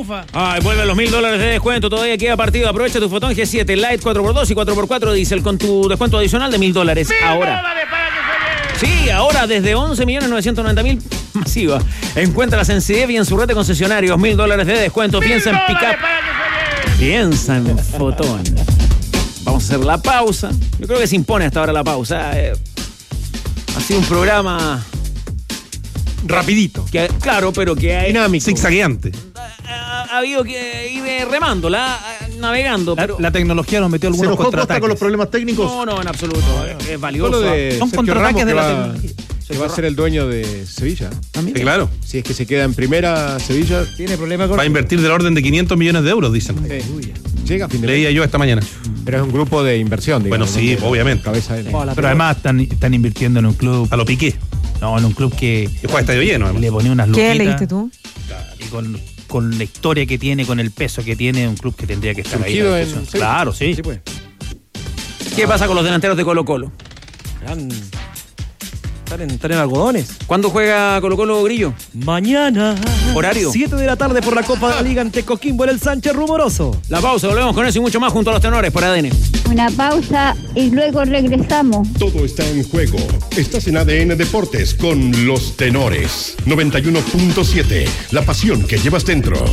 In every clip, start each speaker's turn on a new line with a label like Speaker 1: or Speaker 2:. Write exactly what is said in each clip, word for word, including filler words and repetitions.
Speaker 1: Ay, vuelve los mil dólares de descuento. Todavía queda partido. Aprovecha tu Fotón G siete Lite cuatro por dos y cuatro por cuatro Diesel con tu descuento adicional de mil dólares. Ahora. Sí, ahora desde once millones novecientos noventa mil masiva. Encuéntralas en C I D E V y en su red de concesionarios. Mil dólares de descuento. Piensa en pick-up. Piensa en Fotón. Vamos a hacer la pausa. Yo creo que se impone hasta ahora la pausa. Eh, ha sido un programa
Speaker 2: rapidito.
Speaker 1: Que, claro, pero que hay...
Speaker 2: Dinámico. Zigzagueante.
Speaker 1: Ha, ha habido que ir remándola, navegando.
Speaker 2: La,
Speaker 1: pero...
Speaker 2: la tecnología nos metió algunos contraataques.
Speaker 3: con los problemas técnicos?
Speaker 1: No, no, en absoluto. Es, es valioso.
Speaker 4: Solo de
Speaker 2: Son
Speaker 4: Sergio
Speaker 2: contraataques
Speaker 4: Ramos
Speaker 2: de
Speaker 4: que
Speaker 2: la
Speaker 4: va,
Speaker 2: tecnología.
Speaker 4: que va a ser el dueño de Sevilla.
Speaker 2: Ah, mira.
Speaker 4: Sí, claro. Si es que se queda en primera Sevilla,
Speaker 2: Tiene problemas con...
Speaker 3: Va a invertir del orden de quinientos millones de euros, dicen.
Speaker 4: sí, llega a fin de
Speaker 3: Leía
Speaker 4: mes.
Speaker 3: yo esta mañana.
Speaker 4: Pero es un grupo de inversión, digamos.
Speaker 3: Bueno, sí,
Speaker 4: ¿no?
Speaker 3: obviamente.
Speaker 4: Cabeza de...
Speaker 2: Pero además están, están invirtiendo en un club.
Speaker 3: A lo Piqué.
Speaker 2: No, en un club que
Speaker 3: Que juega estadio lleno, además.
Speaker 2: le ponía unas luquitas.
Speaker 5: ¿Qué leíste tú?
Speaker 2: Y con, con la historia que tiene, con el peso que tiene, un club que tendría que estar
Speaker 4: Surgido
Speaker 2: ahí.
Speaker 4: en
Speaker 2: En
Speaker 4: Sevilla.
Speaker 2: claro, sí.
Speaker 4: Sí, pues.
Speaker 1: ¿Qué pasa con los delanteros de Colo Colo?
Speaker 6: Están, están, en, están en algodones.
Speaker 1: ¿Cuándo juega Colo Colo, Grillo?
Speaker 6: Mañana.
Speaker 1: ¿Horario?
Speaker 6: siete de la tarde por la Copa de la Liga ante Coquimbo en el Sánchez Rumoroso.
Speaker 1: La pausa, volvemos con eso y mucho más junto a los tenores por A D N.
Speaker 7: Una pausa y luego regresamos.
Speaker 8: Todo está en juego. Estás en A D N Deportes con los tenores. noventa y uno punto siete. La pasión que llevas dentro.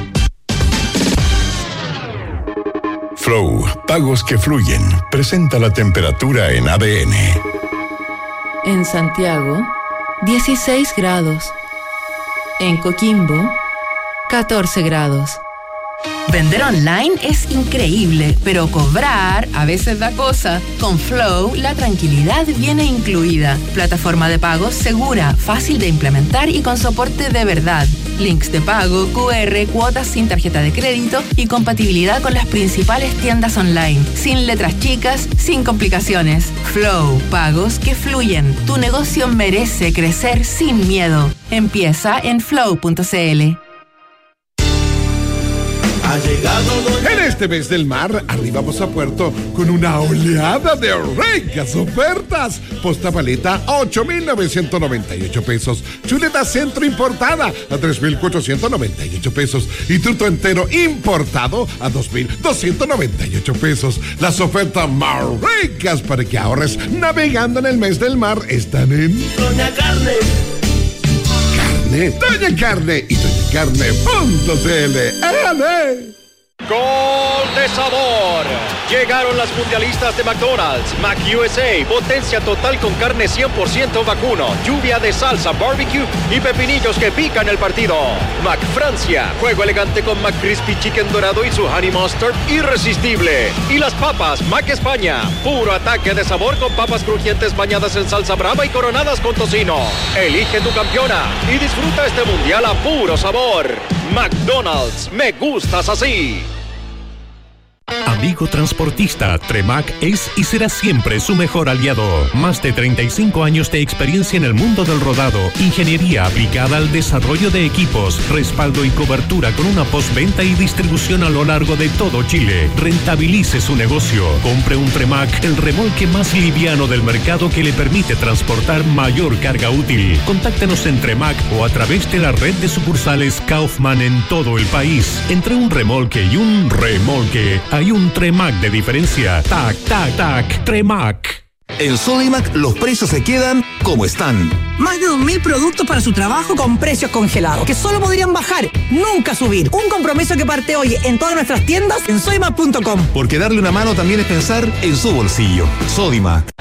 Speaker 8: Flow, pagos que fluyen. Presenta la temperatura en A D N.
Speaker 9: En Santiago, dieciséis grados. En Coquimbo, catorce grados. Vender online es increíble, pero cobrar a veces da cosa. Con Flow, la tranquilidad viene incluida. Plataforma de pagos segura, fácil de implementar y con soporte de verdad. Links de pago, Q R, cuotas sin tarjeta de crédito y compatibilidad con las principales tiendas online. Sin letras chicas, sin complicaciones. Flow, pagos que fluyen. Tu negocio merece crecer sin miedo. Empieza en flow punto c l.
Speaker 8: Ha llegado en este mes del mar, arribamos a Puerto con una oleada de ricas ofertas. Posta paleta a ocho mil novecientos noventa y ocho pesos. Chuleta centro importada a tres mil cuatrocientos noventa y ocho pesos. Y truto entero importado a dos mil doscientos noventa y ocho pesos. Las ofertas más ricas para que ahorres navegando en el mes del mar están en Doña Carne. Carne, Doña Carne y doña carne punto c l. ¡Ale!
Speaker 10: Gol de sabor. Llegaron las mundialistas de McDonald's. Mac U S A, potencia total con carne cien por ciento vacuno, lluvia de salsa, barbecue y pepinillos que pican el partido. Mac Francia, juego elegante con Mac Crispy Chicken dorado y su honey mustard irresistible. Y las papas Mac España, puro ataque de sabor con papas crujientes bañadas en salsa brava y coronadas con tocino. Elige tu campeona y disfruta este mundial a puro sabor. McDonald's, me gustas así.
Speaker 11: Amigo transportista, Tremac es y será siempre su mejor aliado. Más de treinta y cinco años de experiencia en el mundo del rodado, ingeniería aplicada al desarrollo de equipos, respaldo y cobertura con una postventa y distribución a lo largo de todo Chile. Rentabilice su negocio. Compre un Tremac, el remolque más liviano del mercado que le permite transportar mayor carga útil. Contáctenos en Tremac o a través de la red de sucursales Kaufman en todo el país. Entre un remolque y un remolque hay un Tremac de diferencia. Tac, tac, tac, Tremac.
Speaker 12: En Sodimac los precios se quedan como están.
Speaker 13: Más de dos mil productos para su trabajo con precios congelados, que solo podrían bajar, nunca subir. Un compromiso que parte hoy en todas nuestras tiendas en sodimac punto com.
Speaker 12: Porque darle una mano también es pensar en su bolsillo. Sodimac.